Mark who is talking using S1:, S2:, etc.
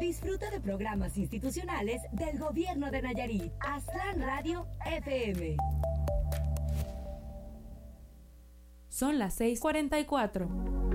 S1: Disfruta de programas institucionales del Gobierno de Nayarit. Aztlán Radio FM.
S2: Son las 6:44.